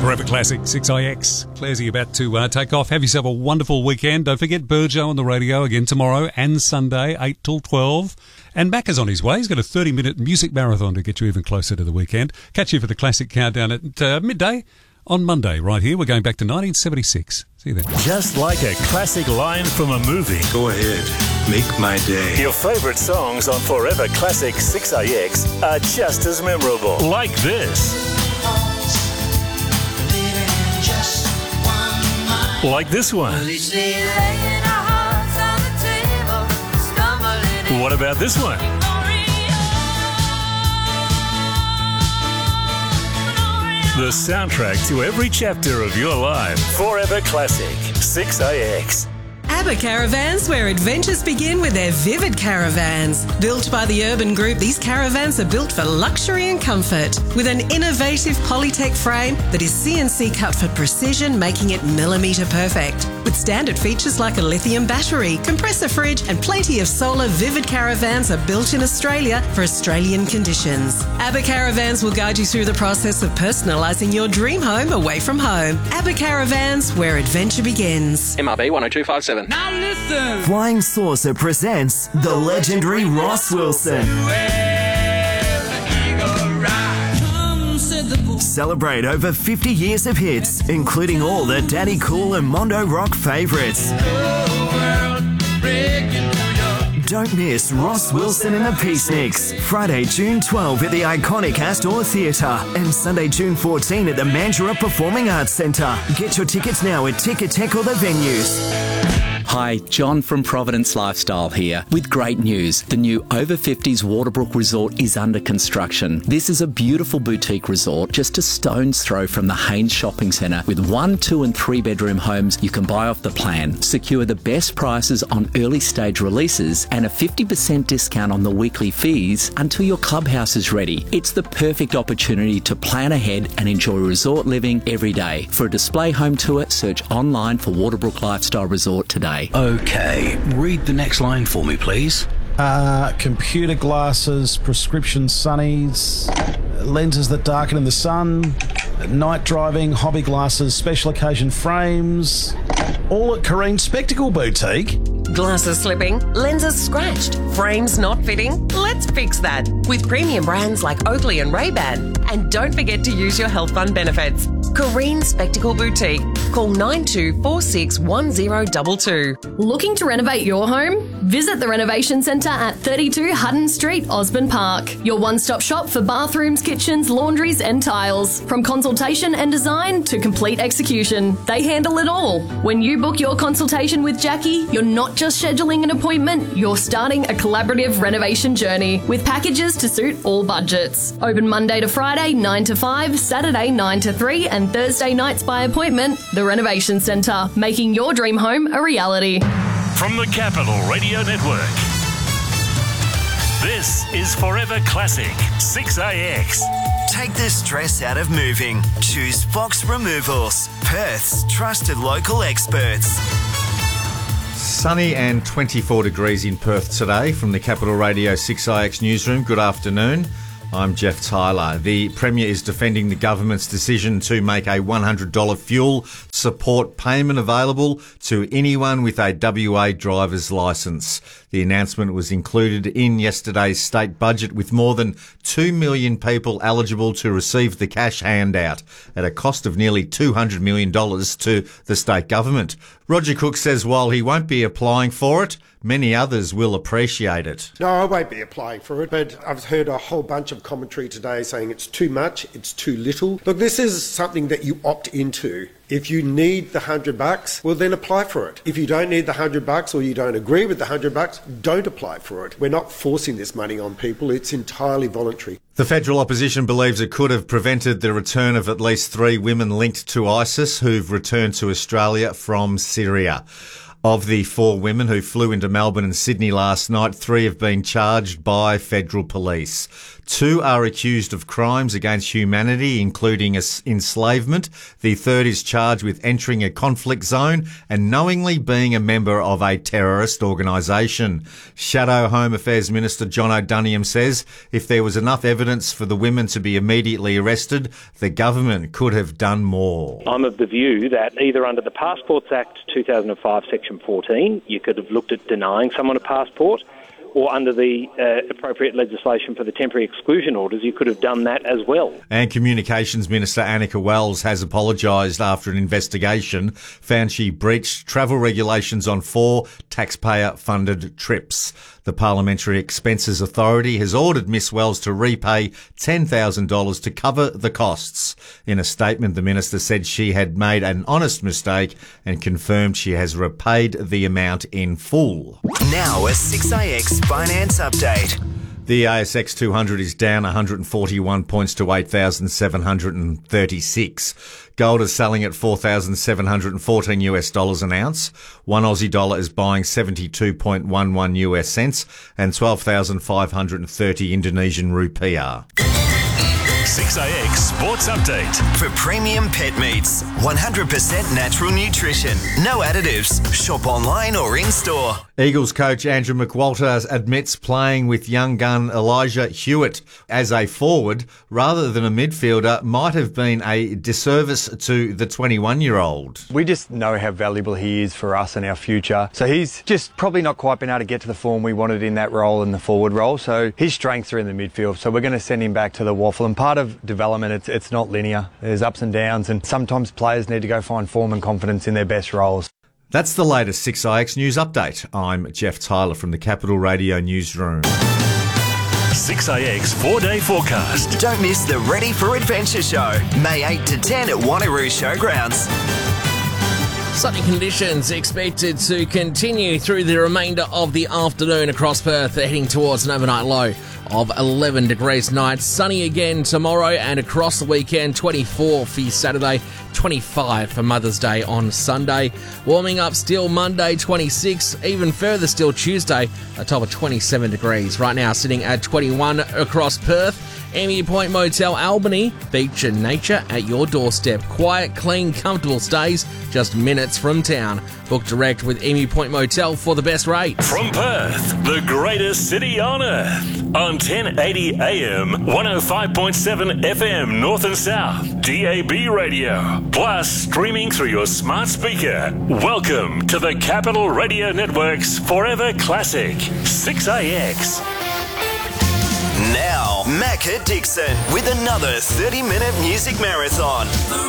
Forever Classic 6IX. Clairsy about to take off. Have yourself a wonderful weekend. Don't forget Burjo on the radio again tomorrow and Sunday, 8 till 12. And Macca's on his way. He's got a 30-minute music marathon to get you even closer to the weekend. Catch you for the Classic Countdown at midday on Monday right here. We're going back to 1976. See you then. Just like a classic line from a movie. Go ahead. Make my day. Your favourite songs on Forever Classic 6IX are just as memorable. Like this. Like this one. What about this one? The soundtrack to every chapter of your life. Forever Classic 6IX. ABBA Caravans, where adventures begin with their Vivid Caravans. Built by the Urban Group, these caravans are built for luxury and comfort. With an innovative Polytech frame that is CNC cut for precision, making it millimetre perfect. With standard features like a lithium battery, compressor fridge and plenty of solar, Vivid Caravans are built in Australia for Australian conditions. ABBA Caravans will guide you through the process of personalising your dream home away from home. ABBA Caravans, where adventure begins. MRB 10257. Now listen. Flying Saucer presents the legendary Ross Wilson. Celebrate over 50 years of hits, including all the Daddy Cool and Mondo Rock favourites. Don't miss Ross Wilson and the Peaceniks. Friday, June 12 at the iconic Astor Theatre and Sunday, June 14 at the Mandurah Performing Arts Centre. Get your tickets now at Ticketek or the venues. Hi, John from Providence Lifestyle here with great news. The new Over 50s Waterbrook Resort is under construction. This is a beautiful boutique resort just a stone's throw from the Haynes Shopping Centre with 1, 2 and 3 bedroom homes you can buy off the plan. Secure the best prices on early stage releases and a 50% discount on the weekly fees until your clubhouse is ready. It's the perfect opportunity to plan ahead and enjoy resort living every day. For a display home tour, search online for Waterbrook Lifestyle Resort today. Okay, read the next line for me, please. Computer glasses, prescription sunnies, lenses that darken in the sun, night driving, hobby glasses, special occasion frames, all at Careen Spectacle Boutique. Glasses slipping, lenses scratched, frames not fitting? Let's fix that with premium brands like Oakley and Ray-Ban. And don't forget to use your health fund benefits. Careen Spectacle Boutique. Call 92461022. Looking to renovate your home? Visit the Renovation Centre at 32 Hutton Street, Osborne Park. Your one-stop shop for bathrooms, kitchens, laundries and tiles. From consultation and design to complete execution, they handle it all. When you book your consultation with Jackie, you're not just scheduling an appointment, you're starting a collaborative renovation journey with packages to suit all budgets. Open Monday to Friday 9 to 5, Saturday 9 to 3 and Thursday nights by appointment. The Renovation Centre, making your dream home a reality. From the Capital Radio Network, this is Forever Classic 6IX. Take the stress out of moving. Choose Fox Removals, Perth's trusted local experts. Sunny and 24 degrees in Perth today from the Capital Radio 6IX newsroom. Good afternoon. I'm Jeff Tyler. The Premier is defending the government's decision to make a $100 fuel support payment available to anyone with a WA driver's licence. The announcement was included in yesterday's state budget, with more than 2 million people eligible to receive the cash handout at a cost of nearly $200 million to the state government. Roger Cook says while he won't be applying for it, many others will appreciate it. No, I won't be applying for it, but I've heard a whole bunch of commentary today saying it's too much, it's too little. Look, this is something that you opt into. If you need the $100, well then apply for it. If you don't need the $100 or you don't agree with the $100, don't apply for it. We're not forcing this money on people, it's entirely voluntary. The federal opposition believes it could have prevented the return of at least 3 women linked to ISIS who've returned to Australia from Syria. Of the 4 women who flew into Melbourne and Sydney last night, 3 have been charged by federal police. 2 are accused of crimes against humanity, including enslavement. The third is charged with entering a conflict zone and knowingly being a member of a terrorist organisation. Shadow Home Affairs Minister John O'Duniam says if there was enough evidence for the women to be immediately arrested, the government could have done more. I'm of the view that either under the Passports Act 2005 Section 14, you could have looked at denying someone a passport, or under the appropriate legislation for the temporary exclusion orders, you could have done that as well. And Communications Minister Annika Wells has apologised after an investigation found she breached travel regulations on 4 taxpayer-funded trips. The Parliamentary Expenses Authority has ordered Miss Wells to repay $10,000 to cover the costs. In a statement, the minister said she had made an honest mistake and confirmed she has repaid the amount in full. Now a 6AX Finance Update. The ASX 200 is down 141 points to 8,736. Gold is selling at $4,714 an ounce. 1 Aussie dollar is buying 72.11 US cents and 12,530 Indonesian rupiah. 6AX Sports Update. For premium pet meats, 100% natural nutrition, no additives. Shop online or in-store. Eagles coach Andrew McWalter admits playing with young gun Elijah Hewitt as a forward rather than a midfielder might have been a disservice to the 21-year-old. We just know how valuable he is for us and our future. So he's just probably not quite been able to get to the form we wanted in that role, in the forward role. So his strengths are in the midfield. So we're going to send him back to the waffle. And part of development, it's not linear. There's ups and downs, and sometimes players need to go find form and confidence in their best roles. That's the latest 6IX News Update. I'm Jeff Tyler from the Capital Radio Newsroom. 6IX 4-day forecast. Don't miss the Ready for Adventure show, May 8 to 10 at Wanneroo Showgrounds. Sunny conditions expected to continue through the remainder of the afternoon across Perth, heading towards an overnight low of 11 degrees tonight. Sunny again tomorrow and across the weekend, 24 for Saturday, 25 for Mother's Day on Sunday. Warming up still Monday, 26, even further still Tuesday, a top of 27 degrees. Right now sitting at 21 across Perth. Emu Point Motel Albany, beach and nature at your doorstep. Quiet, clean, comfortable stays just minutes from town. Book direct with Emu Point Motel for the best rates. From Perth, the greatest city on earth. On 1080 AM, 105.7 FM North and South, DAB radio. Plus streaming through your smart speaker. Welcome to the Capital Radio Network's Forever Classic, 6AX. Now, Macca Dixon with another 30-minute music marathon.